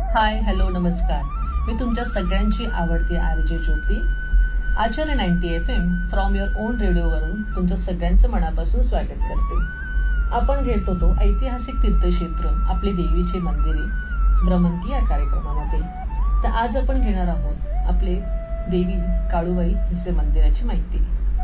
Hi hello नमस्कार. मी तुमच्या सगळ्यांची आवडती RJ Jyoti Acharya 90 FM from your on रेडिओवरून तुमच्या सगळ्यांचं मनापासून स्वागत करते. आपण घेत होतो ऐतिहासिक तीर्थक्षेत्र आपली देवीची मंदिरे भ्रमंती या कार्यक्रमामध्ये. तर आज आपण घेणार आहोत आपले देवी काळूबाई हिचे मंदिराची माहिती.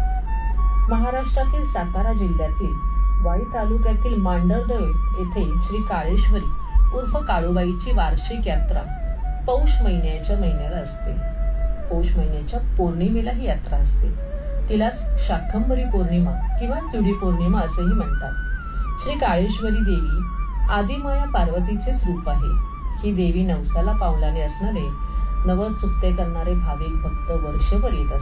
महाराष्ट्रातील सातारा जिल्ह्यातील वाई तालुक्यातील मांढरदेव येथे श्री काळेश्वरी उर्फ काळूबाईची वार्षिक यात्रा पौष महिन्याला असते. पौष महिन्याच्या पौर्णिमेला ही यात्रा असते. तिलाच शाकंभरी पौर्णिमा किंवा चुडी पौर्णिमा असेही म्हणतात. श्री काळेश्वरी देवी आदिमाया पार्वतीचे स्वरूप आहे. ही देवी नवसाला पावलाने असणारे नवस चुकते करणारे भाविक भक्त वर्षभर येत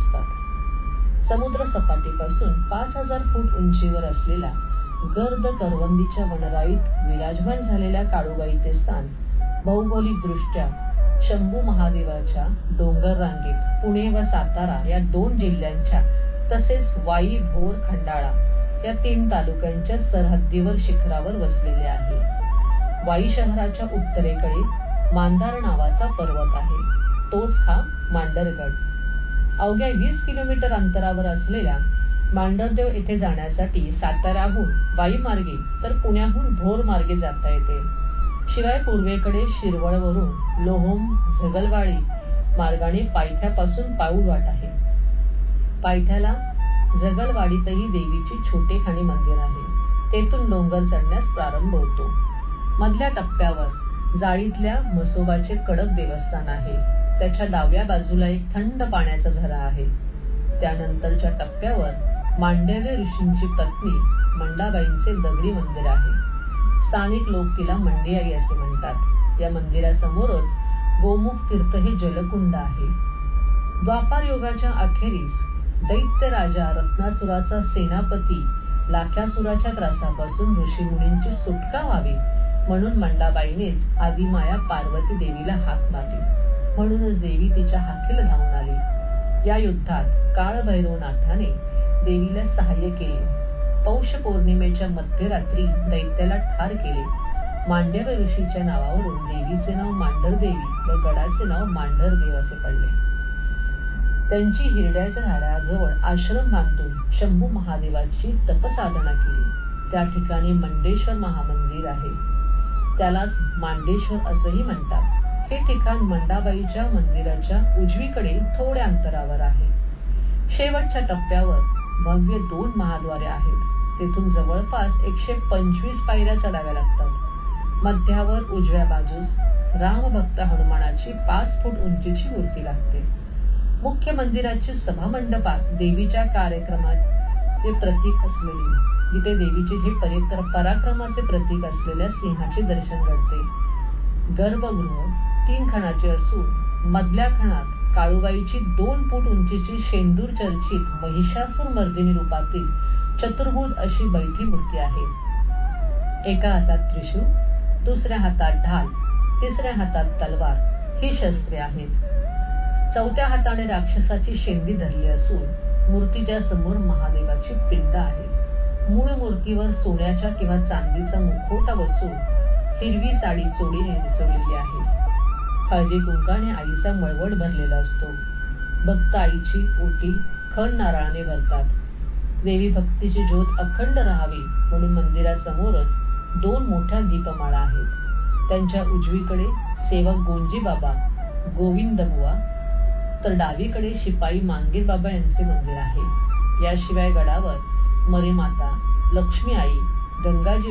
असतात. समुद्र सपाटीपासून 5000 फूट उंचीवर असलेल्या गर्द करवंदीच्या वनराईत विराजमान झालेल्या काळूबाईचे स्थान भौगोलिक दृष्ट्या शंभू महादेवाच्या डोंगर रांगेत पुणे व सातारा या 2 जिल्ह्यांच्या तसेच वाई भोर खंडाळा या 3 तालुक्यांच्या सरहद्दीवर शिखरावर वसलेले आहे. वाई शहराच्या उत्तरेकडे मांदार नावाचा पर्वत आहे. तोच हा मांडरगड. अवघ्या 20 किलोमीटर अंतरावर असलेल्या मांढरदेव येथे जाण्यासाठी साताऱ्याहून वाई मार्गे तर पुण्याहून भोर मार्गे जाता येते. शिवाय पूर्वेकडे शिरवळवरून लोहोम झगलवाडी मार्गाने पायथ्यापासून पाऊल वाट आहे. पायथ्याला झगलवाडीतही देवीची छोटेखानी मंदिर आहे. तेथून डोंगर चढण्यास प्रारंभ होतो. मधल्या टप्प्यावर जाळीतल्या म्हसोबाचे कडक देवस्थान आहे. त्याच्या डाव्या बाजूला एक थंड पाण्याचा झरा आहे. त्यानंतरच्या टप्प्यावर मांडव्य ऋषींची पत्नी मंडाबाईंचे दगडी मंदिर आहे. स्थानिक लोक तिला मंडियाई असे म्हणतात. या मंदिरासमोरच गोमुख तीर्थ हे जलकुंड आहे. द्वापार युगाच्या अखेरीस दैत्य राजा रत्नासुराचा सेनापती लाख्यासुराच्या त्रासापासून ऋषीमुनींची सुटका व्हावी म्हणून मंडाबाईनेच आदिमाया पार्वती देवीला हाक मारली. म्हणूनच देवी तिच्या हाकेला धावून आली. या युद्धात काळभैरवनाथाने देवीला सहाय्य केले. पौष पौर्णिमेच्या मध्यरात्री दैत्याला ठार केले. मांडव्य ऋषीच्या नावावरून देवीचे नाव मांढरदेवी व गडाचे नाव मांढरदेव असे पडले. त्यांची हिरड्याच्या झाडाजवळ आश्रम बांधून शंभू महादेवाची तपसाधना केली. त्या ठिकाणी मंडेश्वर महामंदिर आहे. त्यालाच मांडेश्वर असंही म्हणतात. हे ठिकाण मंडाबाईच्या मंदिराच्या उजवीकडे थोड्या अंतरावर आहे. शेवटच्या टप्प्यावर भव्य 2 महाद्वारे आहेत. तेथून जवळपास 125 पायऱ्या चढाव्या लागतात. मध्यावर उजव्या बाजूस रामभक्त हनुमानाची 5 फूट उंचीची मूर्ती लागते. मुख्य मंदिराची सभा मंडपात देवीच्या कार्यक्रमाचे प्रतीक असलेली जिथे देवीचे हे पराक्रमाचे प्रतीक असलेल्या सिंहाचे दर्शन घडते. गर्भगृह 3 खणाचे असून मधल्या खणात काळूबाईची 2 फूट उंचीची शेंदूर चर्चित महिषासूर मर्दिनी रूपातील चतुर्भुज अशी बैठी मूर्ती आहे. एका हातात त्रिशूळ, दुसऱ्या हातात ढाल, तिसऱ्या हातात तलवार ही शस्त्रे आहेत. 4थ्या हाताने राक्षसाची शेंडी धरली असून मूर्तीच्या समोर महादेवाची पिंड आहे. मूळ मूर्तीवर सोन्याच्या किंवा चांदीचा मुखवटा बसून हिरवी साडी चोळीने नेसवलेली आहे. हळदी कुंकाने आईचा मळवट भरलेला असतो. भक्त आईची ओटी खण नारळाने भरतात. देवी भक्तीची ज्योत अखंड राहावी म्हणून मंदिरासमोरच 2 मोठ्या दीपमाळा आहेत. त्यांच्या उजवीकडे सेवक गोंजी बाबा गोविंदबुवा तर डावीकडे शिपाई मांगीर बाबा यांचे मंदिर आहे. याशिवाय गडावर मरीमाता, लक्ष्मी आई, गंगाजी